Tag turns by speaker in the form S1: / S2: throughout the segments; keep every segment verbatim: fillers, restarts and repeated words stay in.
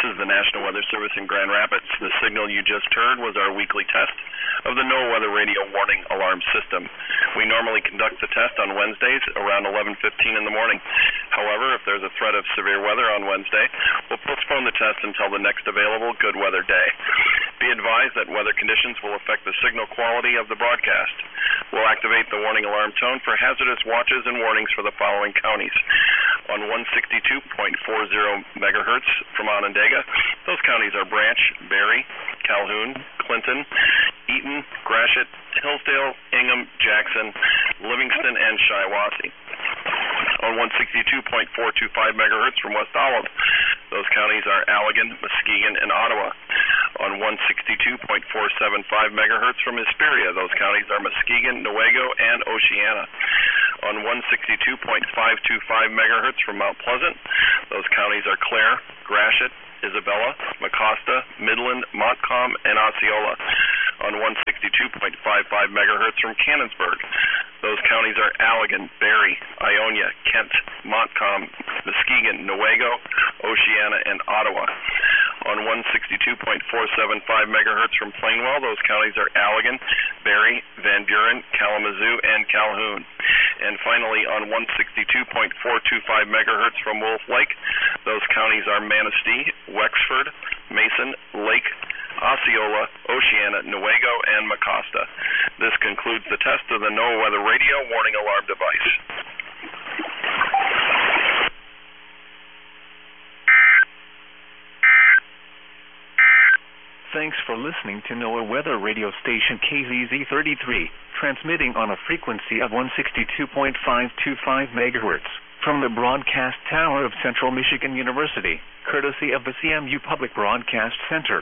S1: is the National Weather Service in Grand Rapids. The signal you just heard was our weekly test of the NOAA Weather Radio Warning Alarm System. We normally conduct the test on Wednesdays around eleven fifteen in the morning. However, if there's a threat of severe weather on Wednesday, we'll postpone the test until the next available good weather day. Be advised that weather conditions will affect the signal quality of the broadcast. We'll activate the warning alarm tone for hazardous watches and warnings for the following counties. On one sixty-two point four zero megahertz from Onondaga, those counties are Branch, Barry, Calhoun, Clinton, Eaton, Gratiot, Hillsdale, Ingham, Jackson, Livingston, and Shiawassee. On one sixty-two point four two five megahertz from West Olive, those counties are Allegan, Muskegon, and Ottawa. On one sixty-two point four seven five megahertz from Hesperia, those counties are Muskegon, Newaygo, and Oceana. On one sixty-two point five two five megahertz from Mount Pleasant, those counties are Clare, Gratiot, Isabella, Mecosta, Midland, Montcalm, and Osceola. On one sixty-two point five five megahertz from Cannonsburg, those counties are Allegan, Barry, Ionia, Kent, Montcalm, Muskegon, Newaygo, Oceana, and Ottawa. On one sixty-two point four seven five megahertz from Plainwell, those counties are Allegan, Barry, Van Buren, Kalamazoo, and Calhoun. And finally, on one sixty-two point four two five megahertz from Wolf Lake, those counties are Manistee, Wexford, Mason, Lake, Osceola, Oceana, Newaygo, and Mecosta. This concludes the test of the NOAA Weather Radio Warning Alarm device.
S2: Thanks for listening to NOAA Weather Radio Station K Z Z thirty-three, transmitting on a frequency of one sixty-two point five two five megahertz from the broadcast tower of Central Michigan University, courtesy of the C M U Public Broadcast Center.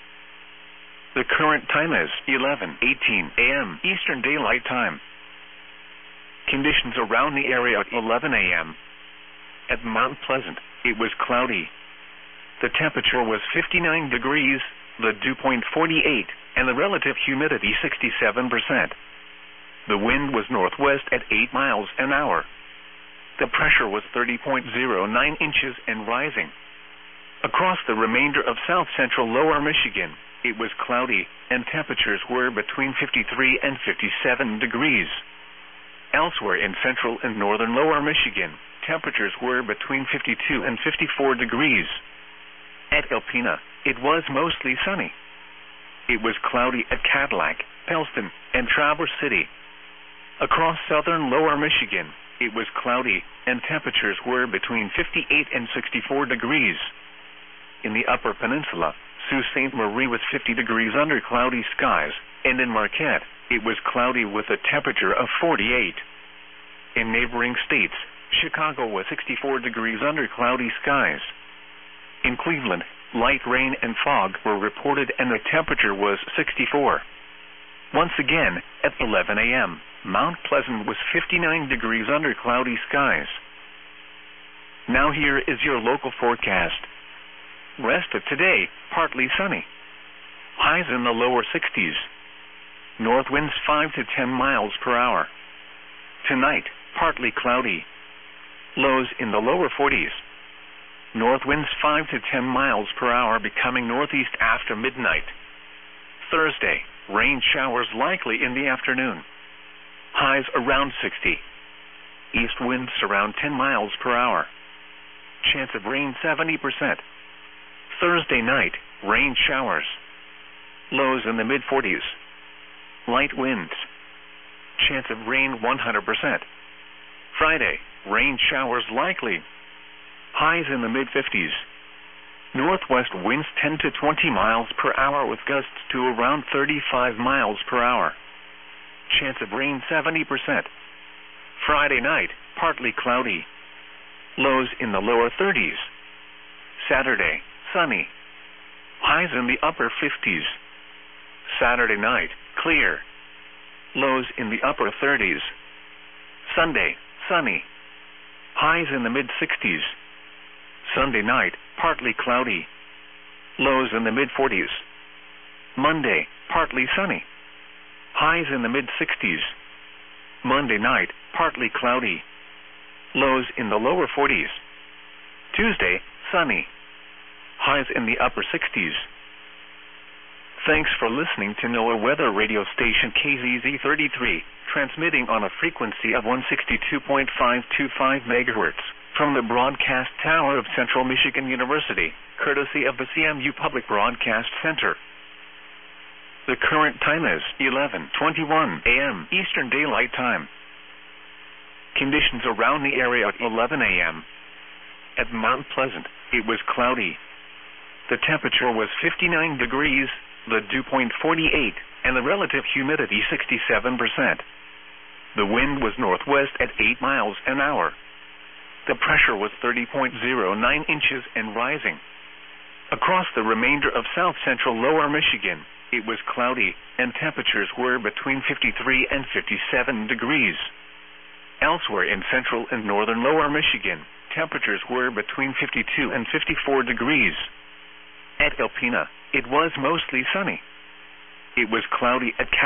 S2: The current time is eleven eighteen a m Eastern Daylight Time. Conditions around the area at eleven a m At Mount Pleasant, it was cloudy. The temperature was fifty-nine degrees, the dew point forty-eight, and the relative humidity sixty-seven percent. The wind was northwest at eight miles an hour. The pressure was thirty point zero nine inches and rising. Across the remainder of south-central lower Michigan, it was cloudy, and temperatures were between fifty-three and fifty-seven degrees. Elsewhere in central and northern lower Michigan, temperatures were between fifty-two and fifty-four degrees. At Alpena, it was mostly sunny. It was cloudy at Cadillac, Pellston, and Traverse City. Across southern lower Michigan, it was cloudy, and temperatures were between fifty-eight and sixty-four degrees. In the Upper Peninsula, Sault Ste. Marie was fifty degrees under cloudy skies, and in Marquette, it was cloudy with a temperature of forty-eight. In neighboring states, Chicago was sixty-four degrees under cloudy skies. In Cleveland, light rain and fog were reported and the temperature was sixty-four. Once again, at eleven a m, Mount Pleasant was fifty-nine degrees under cloudy skies. Now here is your local forecast. Rest of today, partly sunny. Highs in the lower sixties. North winds five to ten miles per hour. Tonight, partly cloudy. Lows in the lower forties. North winds five to ten miles per hour becoming northeast after midnight. Thursday, rain showers likely in the afternoon. Highs around sixty. East winds around ten miles per hour. Chance of rain seventy percent. Thursday night, rain showers. Lows in the mid forties. Light winds. Chance of rain one hundred percent. Friday, rain showers likely. Highs in the mid fifties. Northwest winds ten to twenty miles per hour with gusts to around thirty-five miles per hour. Chance of rain seventy percent. Friday night, partly cloudy. Lows in the lower thirties. Saturday, sunny. Highs in the upper fifties. Saturday night, clear. Lows in the upper thirties. Sunday, sunny. Highs in the mid sixties. Sunday night, partly cloudy. Lows in the mid forties. Monday, partly sunny. Highs in the mid sixties. Monday night, partly cloudy. Lows in the lower forties. Tuesday, sunny. highs in the upper sixties. Thanks for listening to NOAA Weather Radio Station K Z Z thirty-three, transmitting on a frequency of one sixty-two point five two five megahertz from the broadcast tower of Central Michigan University, courtesy of the C M U Public Broadcast Center. The current time is eleven twenty-one a m Eastern Daylight Time. Conditions around the area at eleven a m At Mount Pleasant, it was cloudy. The temperature was fifty-nine degrees, the dew point forty-eight, and the relative humidity sixty-seven percent. The wind was northwest at eight miles an hour. The pressure was thirty point zero nine inches and rising. Across the remainder of south-central lower Michigan, it was cloudy, and temperatures were between fifty-three and fifty-seven degrees. Elsewhere in central and northern lower Michigan, temperatures were between fifty-two and fifty-four degrees. At Alpena, it was mostly sunny. It was cloudy at